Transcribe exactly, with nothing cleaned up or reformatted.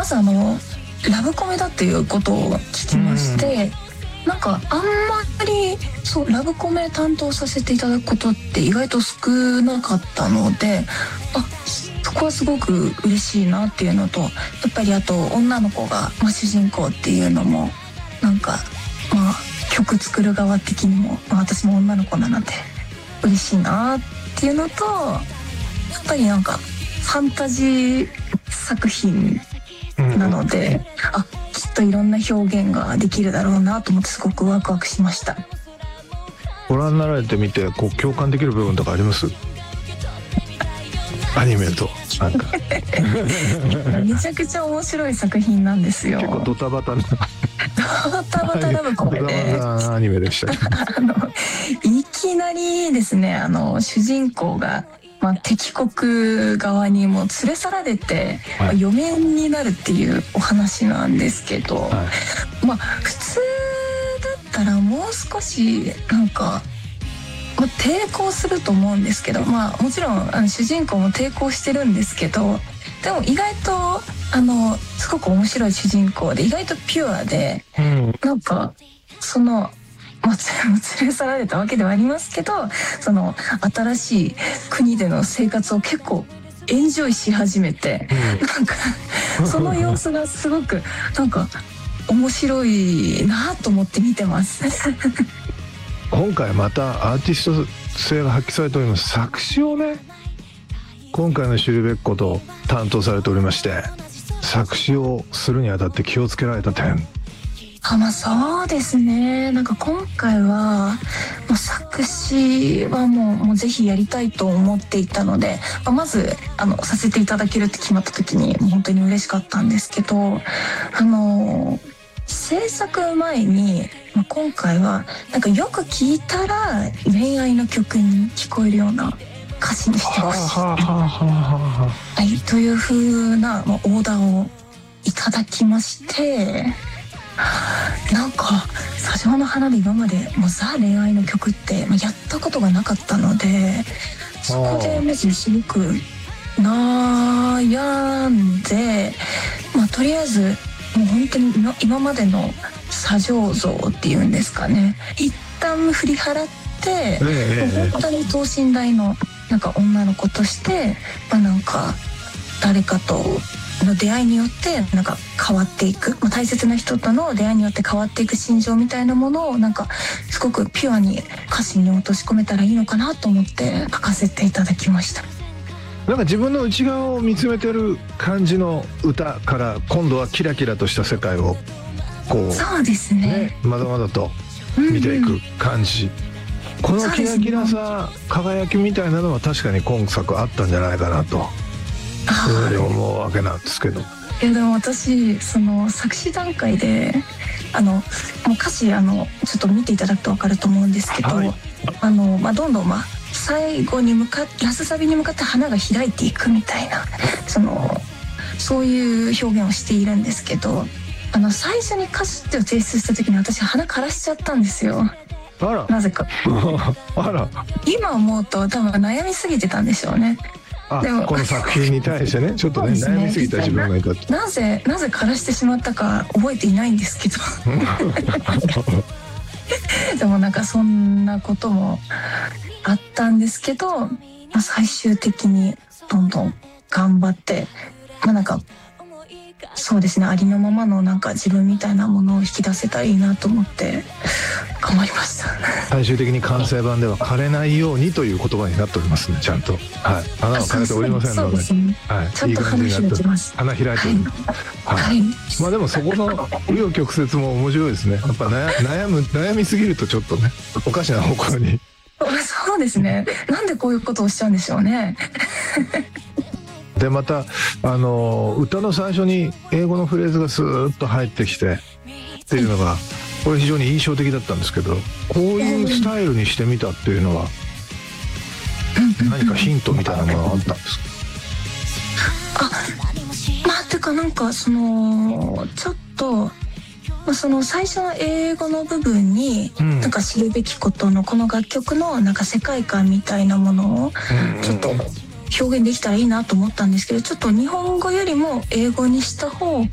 まずあのラブコメだっていうことを聞きまして、うん、なんかあんまりそうラブコメ担当させていただくことって意外と少なかったので、あそこはすごく嬉しいなっていうのと、やっぱりあと女の子が、まあ、主人公っていうのもなんかまあ曲作る側的にも、まあ、私も女の子なので嬉しいなっていうのと、やっぱりなんかファンタジー作品なので、うん、あきっといろんな表現ができるだろうなと思ってすごくワクワクしました。 ご覧になられてみてこう共感できる部分とかあります？アニメとなんかめちゃくちゃ面白い作品なんですよ。 結構ドタバタなドタバタラブコメでドタバタアニメでしたあのいきなりですね、あの主人公が、まあ、敵国側にもう連れ去られて、はい、まあ、嫁になるっていうお話なんですけど、はい、まあ普通だったらもう少しなんかまあ、抵抗すると思うんですけど、まあ、もちろんあの主人公も抵抗してるんですけど、でも意外とあのすごく面白い主人公で意外とピュアで、うん、なんかその、まあ、連れ去られたわけではありますけど、その新しい国での生活を結構エンジョイし始めて、うん、なんかその様子がすごくなんか面白いなと思って見てます今回またアーティスト性が発揮されております。作詞をね今回の知るべきことを担当されておりまして、作詞をするにあたって気をつけられた点。 あ、まあそうですね、なんか今回はもう作詞はもう、もうぜひやりたいと思っていたので、まあ、まずあのさせていただけるって決まった時にもう本当に嬉しかったんですけど、あの制作前に、まあ、今回はなんかよく聞いたら恋愛の曲に聞こえるような歌詞にしてほしい、はい、という風な、まあ、オーダーをいただきまして、なんか砂上の花で今までもうザ恋愛の曲って、まあ、やったことがなかったので、そこでまずすごく悩んで、まあ、とりあえずもう本当に今までの砂上像っていうんですかね、一旦振り払って、ええ、もう本当に等身大のなんか女の子として、まあ、なんか誰かとの出会いによってなんか変わっていく、まあ、大切な人との出会いによって変わっていく心情みたいなものをなんかすごくピュアに歌詞に落とし込めたらいいのかなと思って書かせていただきました。 なんか自分の内側を見つめてる感じの歌から今度はキラキラとした世界をこうそうです ね, ねまだまだと見ていく感じ、うんうん、このキラキラさ、ね、輝きみたいなのは確かに今作あったんじゃないかなというふうに思うわけなんですけど、 いやでも私その作詞段階であのもう歌詞あのちょっと見ていただくと分かると思うんですけど、はい、あのまあ、どんどんまあ最後に向かってラスサビに向かって花が開いていくみたいな、そのそういう表現をしているんですけど、あの最初に歌詞を提出した時に私花枯らしちゃったんですよ。 あらなぜかあら今思うと多分悩みすぎてたんでしょうね。 あでもこの作品に対してねちょっと ね, ね悩みすぎた自分がいたって、 なぜなぜ枯らしてしまったか覚えていないんですけどでもなんかそんなこともあったんですけど、まあ、最終的にどんどん頑張って、まあ、なんかそうですね、ありのままのなんか自分みたいなものを引き出せたらいいなと思って頑張りました最終的に完成版では枯れないようにという言葉になっておりますね、ちゃんと、はい、花は枯れておりませんので、そうですね、はい、 ちゃんと花開いてます。 花開いてる、はいはい、まあでもそこの紆余曲折も面白いですね。やっぱ 悩, 悩む悩みすぎるとちょっとねおかしな方向にそうですね、なんでこういうことをしちゃうんでしょうねでまたあの歌の最初に英語のフレーズがスーッと入ってきてっていうのが、はい、これ非常に印象的だったんですけど、こういうスタイルにしてみたっていうのは何かヒントみたいなものがあったんですか？ あ、まあてかなんかそのちょっとその最初の英語の部分に、うん、なんか知るべきことのこの楽曲のなんか世界観みたいなものをちょっと表現できたらいいなと思ったんですけど、ちょっと日本語よりも英語にした方